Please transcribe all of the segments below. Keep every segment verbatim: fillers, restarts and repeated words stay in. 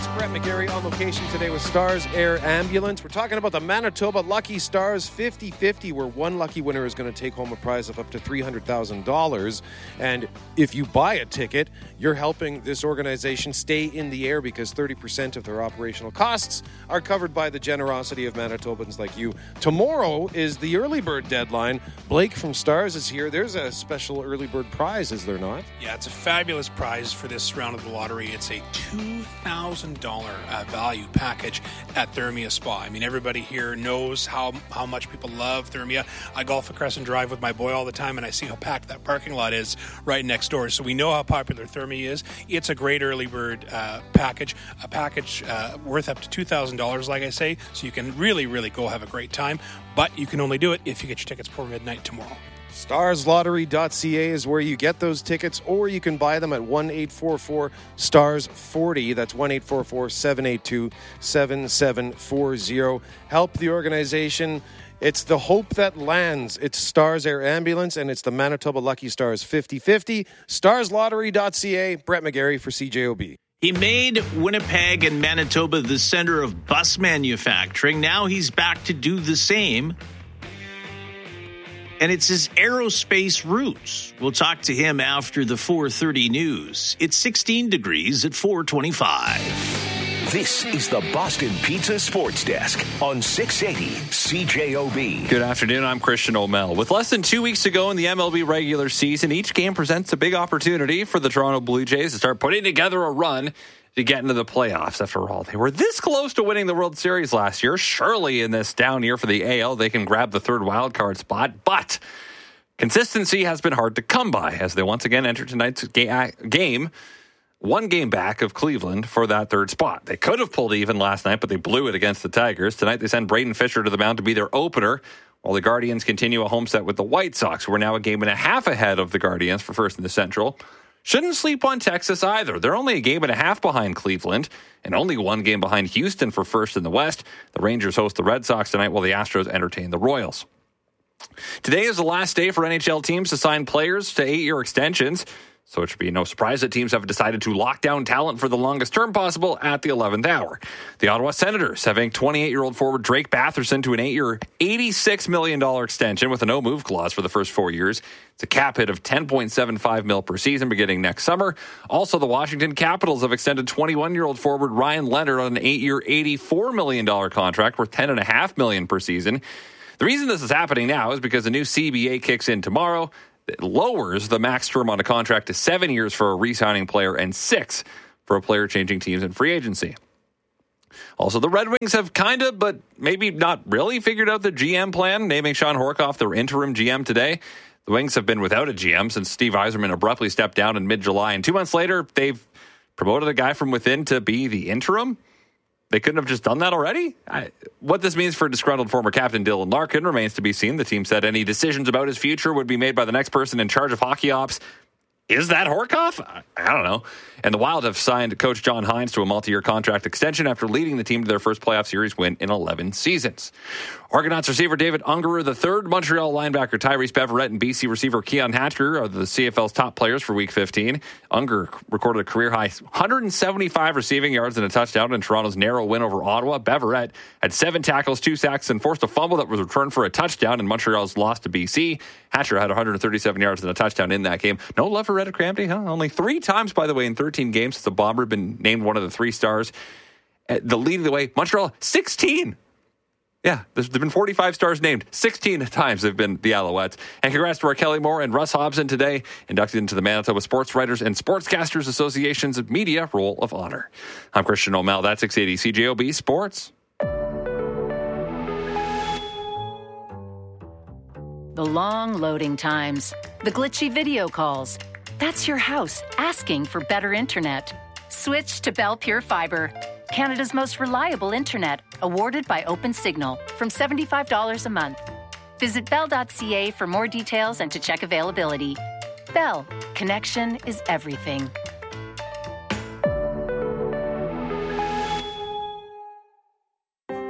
Sports. Brett McGarry on location today with Stars Air Ambulance. We're talking about the Manitoba Lucky Stars fifty-fifty, where one lucky winner is going to take home a prize of up to three hundred thousand dollars. And if you buy a ticket, you're helping this organization stay in the air because thirty percent of their operational costs are covered by the generosity of Manitobans like you. Tomorrow is the early bird deadline. Blake from Stars is here. There's a special early bird prize, is there not? Yeah, it's a fabulous prize for this round of the lottery. It's a two thousand dollars uh, value package at Thermia Spa. I mean, everybody here knows how how much people love Thermia. I golf at Crescent Drive with my boy all the time, and I see how packed that parking lot is right next door. So we know how popular Thermia is. It's a great early bird uh, package, a package uh, worth up to two thousand dollars, like I say, so you can really, really go have a great time. But you can only do it if you get your tickets before midnight tomorrow. stars lottery dot c a is where you get those tickets, or you can buy them at one eight four four stars forty. That's one eight four four seven eight two seven seven four zero. Help the organization. It's the hope that lands. It's Stars Air Ambulance, and it's the Manitoba Lucky Stars fifty-fifty. stars lottery dot c a. Brett McGarry for C J O B. He made Winnipeg and Manitoba the center of bus manufacturing. Now he's back to do the same. And it's his aerospace roots. We'll talk to him after the four thirty news. It's sixteen degrees at four twenty-five. This is the Boston Pizza Sports Desk on six eighty C J O B. Good afternoon. I'm Christian O'Mell. With less than two weeks to go in the M L B regular season, each game presents a big opportunity for the Toronto Blue Jays to start putting together a run to get into the playoffs. After all, they were this close to winning the World Series last year. Surely in this down year for the A L, they can grab the third wildcard spot, but consistency has been hard to come by as they once again enter tonight's ga- game one game back of Cleveland for that third spot. They could have pulled even last night, but they blew it against the Tigers. Tonight they send Braden Fisher to the mound to be their opener, while the Guardians continue a home set with the White Sox, who are now a game and a half ahead of the Guardians for first in the Central. Shouldn't sleep on Texas either. They're only a game and a half behind Cleveland and only one game behind Houston for first in the West. The Rangers host the Red Sox tonight while the Astros entertain the Royals. Today is the last day for N H L teams to sign players to eight-year extensions, so it should be no surprise that teams have decided to lock down talent for the longest term possible at the eleventh hour. The Ottawa Senators have inked twenty-eight-year-old forward Drake Batherson to an eight-year, eighty-six million dollars extension with a no-move clause for the first four years. It's a cap hit of ten point seven five mil per season beginning next summer. Also, the Washington Capitals have extended twenty-one-year-old forward Ryan Leonard on an eight-year, eighty-four million dollars contract worth ten point five million dollars per season. The reason this is happening now is because the new C B A kicks in tomorrow. It lowers the max term on a contract to seven years for a re-signing player and six for a player changing teams in free agency. Also, the Red Wings have kind of, but maybe not really, figured out the G M plan, naming Sean Horkoff their interim G M today. The Wings have been without a G M since Steve Yzerman abruptly stepped down in mid-July, and two months later, they've promoted a guy from within to be the interim. They couldn't have just done that already? I, what this means for disgruntled former captain Dylan Larkin remains to be seen. The team said any decisions about his future would be made by the next person in charge of hockey ops. Is that Horkoff? I, I don't know. And the Wild have signed coach John Hines to a multi-year contract extension after leading the team to their first playoff series win in eleven seasons. Argonauts receiver David Ungerer the third, Montreal linebacker Tyrese Beverette, and B C receiver Keon Hatcher are the C F L's top players for Week fifteen. Unger recorded a career-high one hundred seventy-five receiving yards and a touchdown in Toronto's narrow win over Ottawa. Beverette had seven tackles, two sacks, and forced a fumble that was returned for a touchdown in Montreal's loss to B C. Hatcher had one hundred thirty-seven yards and a touchdown in that game. No love for Reddick Cramty, huh? Only three times, by the way, in thirteen games since the Bomber been named one of the three stars. The lead of the way, Montreal, sixteen. Yeah, there's been forty-five stars named. sixteen times they've been the Alouettes. And congrats to our Kelly Moore and Russ Hobson today, inducted into the Manitoba Sports Writers and Sportscasters Association's Media Roll of Honor. I'm Christian O'Mell. That's six eighty C J O B Sports. The long loading times, the glitchy video calls. That's your house asking for better internet. Switch to Bell Pure Fiber, Canada's most reliable internet, awarded by OpenSignal, from seventy-five dollars a month. Visit bell dot c a for more details and to check availability. Bell, connection is everything.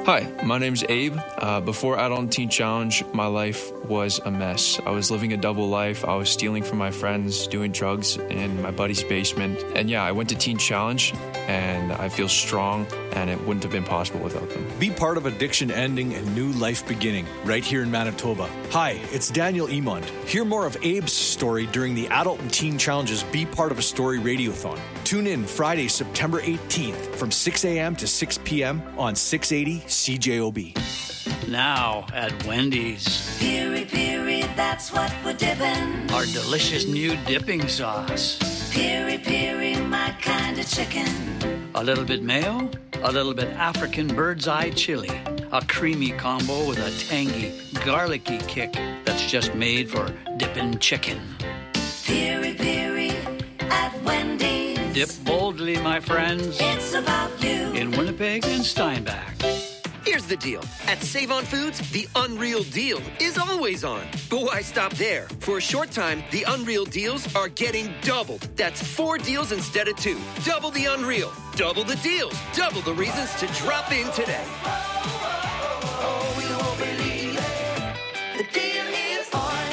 Hi, my name's Abe. Uh, before Adult Teen Challenge, my life was a mess. I was living a double life. I was stealing from my friends, doing drugs in my buddy's basement. And yeah, I went to Teen Challenge, and I feel strong, and it wouldn't have been possible without them. Be part of addiction ending and new life beginning right here in Manitoba. Hi, it's Daniel Emond. Hear more of Abe's story during the Adult and Teen Challenge's Be Part of a Story Radiothon. Tune in Friday, September eighteenth from six a.m. to six p.m. on six eighty C J O B. Now at Wendy's. Piri Piri, that's what we're dipping. Our delicious new dipping sauce. Piri Piri, my kind of chicken. A little bit mayo, a little bit African bird's eye chili. A creamy combo with a tangy, garlicky kick that's just made for dipping chicken. Piri Piri at Wendy's. Dip boldly, my friends. It's about you. In Winnipeg and Steinbach. Here's the deal. At Save-On Foods, the Unreal Deal is always on. But why stop there? For a short time, the Unreal Deals are getting doubled. That's four deals instead of two. Double the Unreal. Double the deals. Double the reasons to drop in today. Oh, we won't believe it. The deal is on.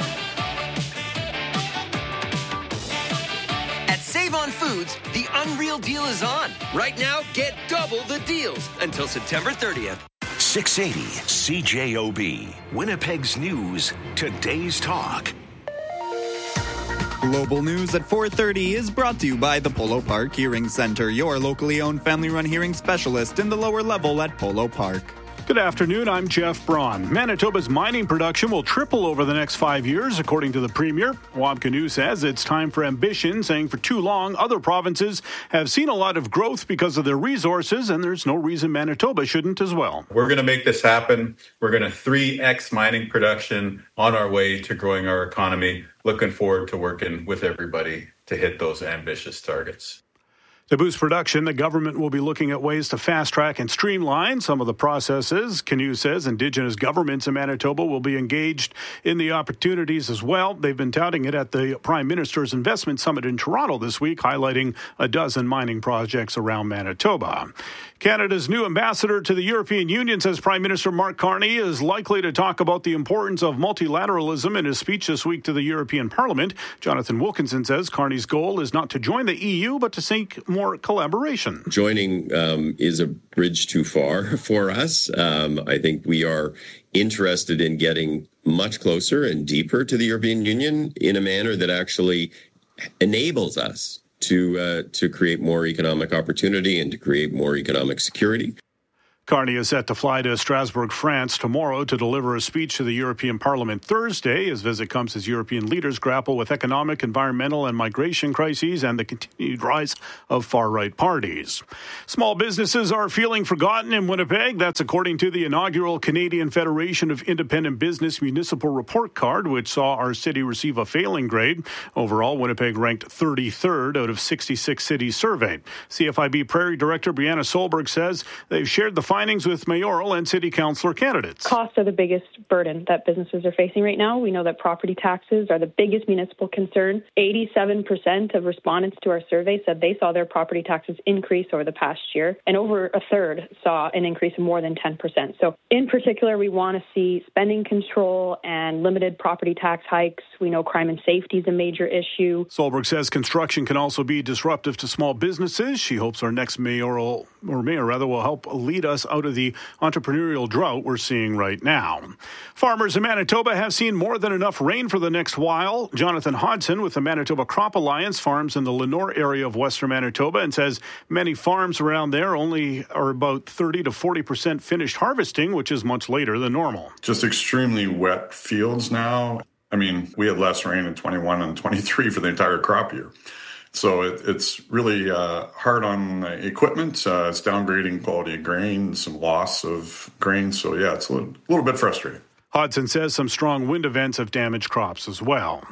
At Save-On Foods, the Unreal Deal is on. Right now, get double the deals until September thirtieth. six eighty C J O B, Winnipeg's News, today's talk. Global News at four thirty is brought to you by the Polo Park Hearing Center, your locally owned family-run hearing specialist in the lower level at Polo Park. Good afternoon, I'm Jeff Braun. Manitoba's mining production will triple over the next five years, according to the Premier. Wab Kinew says it's time for ambition, saying for too long, other provinces have seen a lot of growth because of their resources, and there's no reason Manitoba shouldn't as well. We're going to make this happen. We're going to three X mining production on our way to growing our economy. Looking forward to working with everybody to hit those ambitious targets. To boost production, the government will be looking at ways to fast-track and streamline some of the processes. Kinew says Indigenous governments in Manitoba will be engaged in the opportunities as well. They've been touting it at the Prime Minister's Investment Summit in Toronto this week, highlighting a dozen mining projects around Manitoba. Canada's new ambassador to the European Union says Prime Minister Mark Carney is likely to talk about the importance of multilateralism in his speech this week to the European Parliament. Jonathan Wilkinson says Carney's goal is not to join the E U, but to seek more collaboration. Joining um, is a bridge too far for us. Um, I think we are interested in getting much closer and deeper to the European Union in a manner that actually enables us to uh, to create more economic opportunity and to create more economic security. Carney is set to fly to Strasbourg, France tomorrow to deliver a speech to the European Parliament Thursday. His visit comes as European leaders grapple with economic, environmental, and migration crises and the continued rise of far-right parties. Small businesses are feeling forgotten in Winnipeg. That's according to the inaugural Canadian Federation of Independent Business Municipal Report Card, which saw our city receive a failing grade. Overall, Winnipeg ranked thirty-third out of sixty-six cities surveyed. C F I B Prairie Director Brianna Solberg says they've shared the findings with mayoral and city councillor candidates. Costs are the biggest burden that businesses are facing right now. We know that property taxes are the biggest municipal concern. eighty-seven percent of respondents to our survey said they saw their property taxes increase over the past year, and over a third saw an increase of more than ten percent. So in particular, we want to see spending control and limited property tax hikes. We know crime and safety is a major issue. Solberg says construction can also be disruptive to small businesses. She hopes our next mayoral, or mayor rather, will help lead us out of the entrepreneurial drought we're seeing right now. Farmers in Manitoba have seen more than enough rain for the next while. Jonathan Hodson with the Manitoba Crop Alliance farms in the Lenore area of western Manitoba and says many farms around there only are about thirty to forty percent finished harvesting, which is much later than normal. Just extremely wet fields now. I mean, we had less rain in twenty-one and twenty-three for the entire crop year. So it, it's really uh, hard on equipment. Uh, it's downgrading quality of grain, some loss of grain. So, yeah, it's a little, a little bit frustrating. Hodson says some strong wind events have damaged crops as well.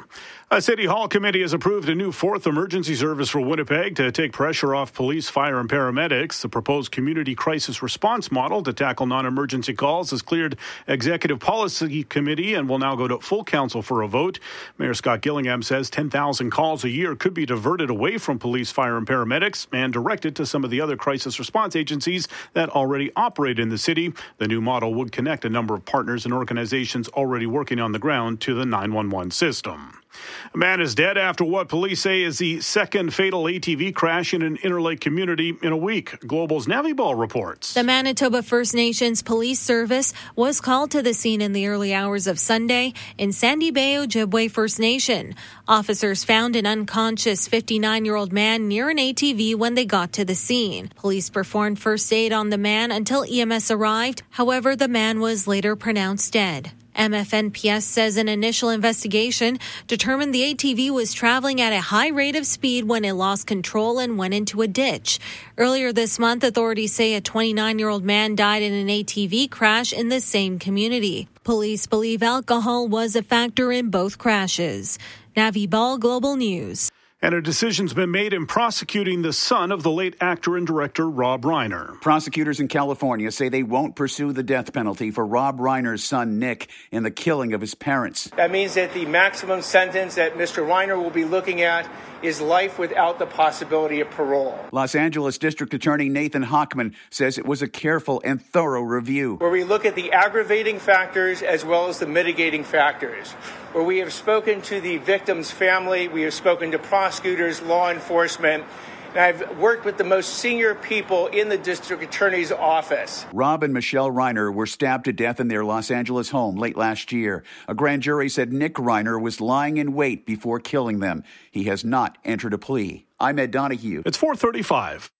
A City Hall committee has approved a new fourth emergency service for Winnipeg to take pressure off police, fire, and paramedics. The proposed community crisis response model to tackle non-emergency calls has cleared Executive Policy Committee and will now go to full council for a vote. Mayor Scott Gillingham says ten thousand calls a year could be diverted away from police, fire, and paramedics and directed to some of the other crisis response agencies that already operate in the city. The new model would connect a number of partners and organizations already working on the ground to the nine one one system. A man is dead after what police say is the second fatal A T V crash in an Interlake community in a week. Global's Navi Ball reports. The Manitoba First Nations Police Service was called to the scene in the early hours of Sunday in Sandy Bay, Ojibwe First Nation. Officers found an unconscious fifty-nine-year-old man near an A T V when they got to the scene. Police performed first aid on the man until E M S arrived. However, the man was later pronounced dead. M F N P S says an initial investigation determined the A T V was traveling at a high rate of speed when it lost control and went into a ditch. Earlier this month, authorities say a twenty-nine-year-old man died in an A T V crash in the same community. Police believe alcohol was a factor in both crashes. Navi Ball, Global News. And a decision's been made in prosecuting the son of the late actor and director Rob Reiner. Prosecutors in California say they won't pursue the death penalty for Rob Reiner's son, Nick, in the killing of his parents. That means that the maximum sentence that Mister Reiner will be looking at is life without the possibility of parole. Los Angeles District Attorney Nathan Hochman says it was a careful and thorough review, where we look at the aggravating factors as well as the mitigating factors, where we have spoken to the victim's family, we have spoken to prosecutors, law enforcement, and I've worked with the most senior people in the district attorney's office. Rob and Michelle Reiner were stabbed to death in their Los Angeles home late last year. A grand jury said Nick Reiner was lying in wait before killing them. He has not entered a plea. I'm Ed Donahue. It's four thirty-five.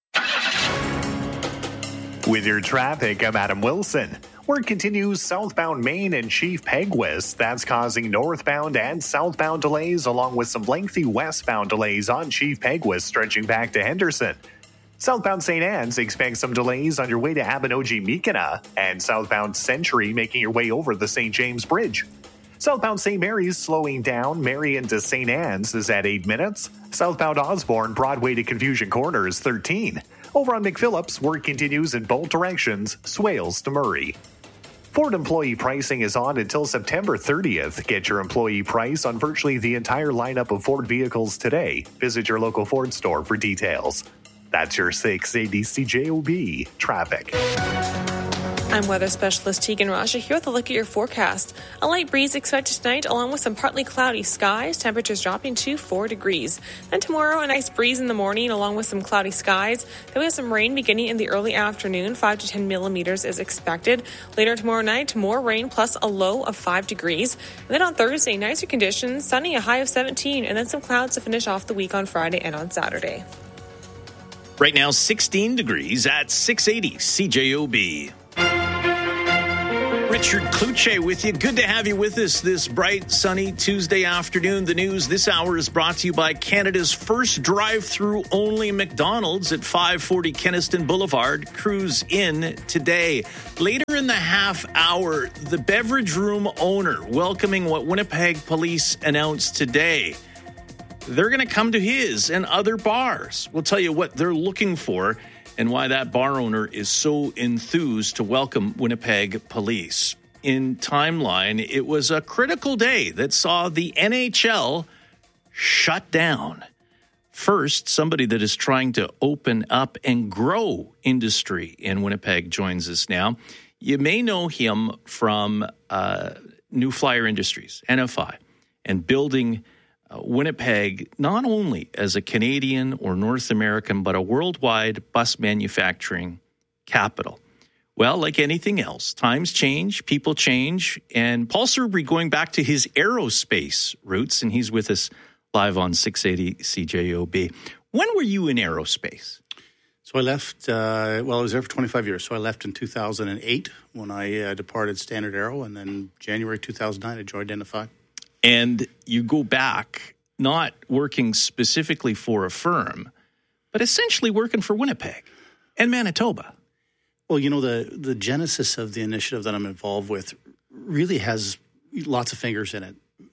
With your traffic, I'm Adam Wilson. Work continues southbound Main and Chief Peguis. That's causing northbound and southbound delays, along with some lengthy westbound delays on Chief Peguis stretching back to Henderson. Southbound Saint Anne's expects some delays on your way to Abinogi-Mikana, and southbound Century making your way over the Saint James Bridge. Southbound Saint Mary's slowing down. Marion to Saint Anne's is at eight minutes. Southbound Osborne, Broadway to Confusion Corner is thirteen. Over on McPhillips, work continues in both directions, Swales to Murray. Ford employee pricing is on until September thirtieth. Get your employee price on virtually the entire lineup of Ford vehicles today. Visit your local Ford store for details. That's your six eighty C J O B traffic. I'm weather specialist Tegan Raja here with a look at your forecast. A light breeze expected tonight along with some partly cloudy skies, temperatures dropping to four degrees. Then tomorrow, a nice breeze in the morning along with some cloudy skies. Then we have some rain beginning in the early afternoon. five to ten millimeters is expected. Later tomorrow night, more rain plus a low of five degrees. And then on Thursday, nicer conditions, sunny, a high of seventeen, and then some clouds to finish off the week on Friday and on Saturday. Right now, sixteen degrees at six eighty C J O B. Richard Kluche with you. Good to have you with us this bright, sunny Tuesday afternoon. The news this hour is brought to you by Canada's first drive-through only McDonald's at five forty Kenniston Boulevard. Cruise in today. Later in the half hour, the beverage room owner welcoming what Winnipeg police announced today. They're going to come to his and other bars. We'll tell you what they're looking for and why that bar owner is so enthused to welcome Winnipeg police. In Timeline, it was a critical day that saw the N H L shut down. First, somebody that is trying to open up and grow industry in Winnipeg joins us now. You may know him from uh, New Flyer Industries, N F I, and building Uh, Winnipeg, not only as a Canadian or North American, but a worldwide bus manufacturing capital. Well, like anything else, times change, people change, and Paul Surbury going back to his aerospace roots, and he's with us live on six eighty C J O B. When were you in aerospace? So I left, uh, well, I was there for twenty-five years. So I left in two thousand eight when I uh, departed Standard Aero, and then January two thousand nine, I joined N F I. And you go back, not working specifically for a firm, but essentially working for Winnipeg and Manitoba. Well, you know, the, the genesis of the initiative that I'm involved with really has lots of fingers in it.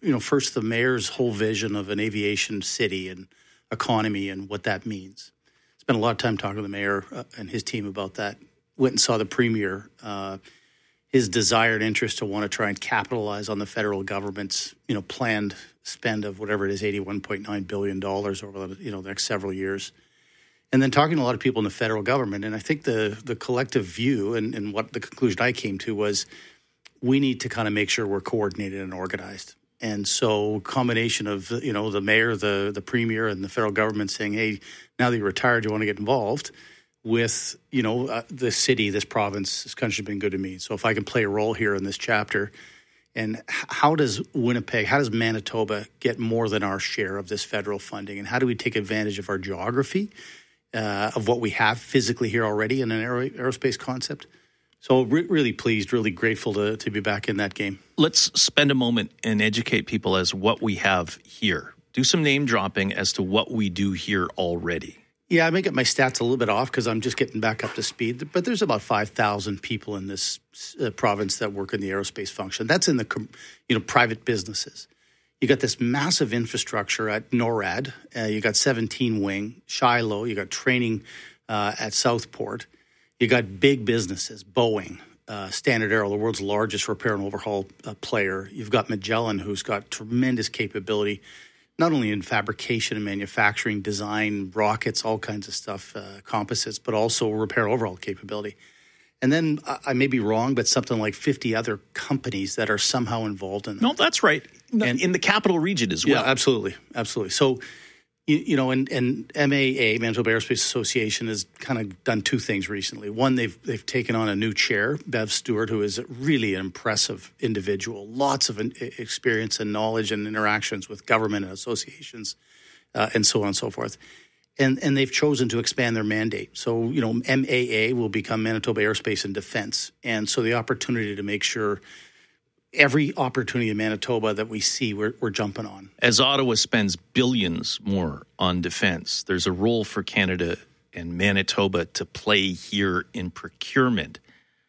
you know, first the mayor's whole vision of an aviation city and economy and what that means. Spent a lot of time talking to the mayor uh, and his team about that. Went and saw the premier. Uh, his desired interest to want to try and capitalize on the federal government's, you know, planned spend of whatever it is, eighty-one point nine billion dollars over the, you know, the next several years. And then talking to a lot of people in the federal government. And I think the the collective view and, and what the conclusion I came to was we need to kind of make sure we're coordinated and organized. And so combination of, you know, the mayor, the the premier, and the federal government saying, hey, now that you're retired, you want to get involved with, you know, uh, the city, this province, this country's been good to me. So if I can play a role here in this chapter, and how does Winnipeg, how does Manitoba get more than our share of this federal funding? And how do we take advantage of our geography, uh, of what we have physically here already in an aero- aerospace concept? So re- really pleased, really grateful to, to be back in that game. Let's spend a moment and educate people as what we have here. Do some name dropping as to what we do here already. Yeah, I may get my stats a little bit off because I'm just getting back up to speed. But there's about five thousand people in this uh, province that work in the aerospace function. That's in the, you know, private businesses. You got this massive infrastructure at NORAD. Uh, you got seventeen wing, Shiloh. You got training uh, at Southport. You got big businesses, Boeing, uh, Standard Aero, the world's largest repair and overhaul uh, player. You've got Magellan, who's got tremendous capability, not only in fabrication and manufacturing, design, rockets, all kinds of stuff, uh, composites, but also repair and overhaul capability. And then I, I may be wrong, but something like fifty other companies that are somehow involved in that. No, that's right. And in the capital region as well. Yeah, absolutely. Absolutely. So, you, you know, and, and M A A, Manitoba Aerospace Association, has kind of done two things recently. One, they've they've taken on a new chair, Bev Stewart, who is really an impressive individual, lots of experience and knowledge and interactions with government and associations, uh, and so on and so forth. And and they've chosen to expand their mandate. So, you know, M A A will become Manitoba Aerospace and Defense. And so the opportunity to make sure every opportunity in Manitoba that we see, we're, we're jumping on. As Ottawa spends billions more on defense, there's a role for Canada and Manitoba to play here in procurement.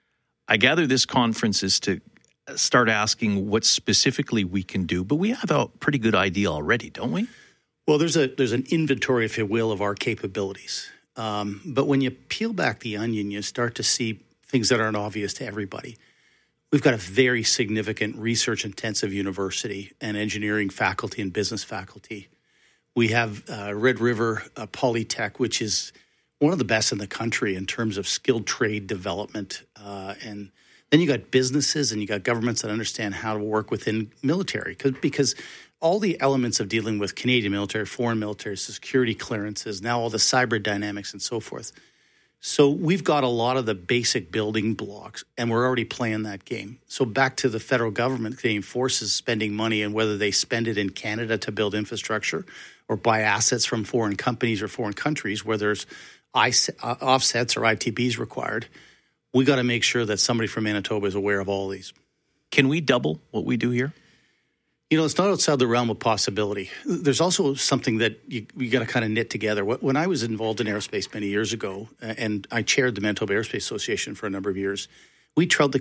I gather this conference is to start asking what specifically we can do, but we have a pretty good idea already, don't we? Well, there's a there's an inventory, if you will, of our capabilities. Um, but when you peel back the onion, you start to see things that aren't obvious to everybody. We've got a very significant research-intensive university and engineering faculty and business faculty. We have uh, Red River uh, Polytech, which is one of the best in the country in terms of skilled trade development. Uh, and then you got businesses and you got governments that understand how to work within military. Because all the elements of dealing with Canadian military, foreign military, security clearances, now all the cyber dynamics and so forth. So we've got a lot of the basic building blocks, and we're already playing that game. So back to the federal government, Canadian Forces spending money, and whether they spend it in Canada to build infrastructure or buy assets from foreign companies or foreign countries where there's offsets or I T Bs required, we got to make sure that somebody from Manitoba is aware of all these. Can we double what we do here? You know, it's not outside the realm of possibility. There's also something that you, you got to kind of knit together. When I was involved in aerospace many years ago, and I chaired the Manitoba Aerospace Association for a number of years, we trailed the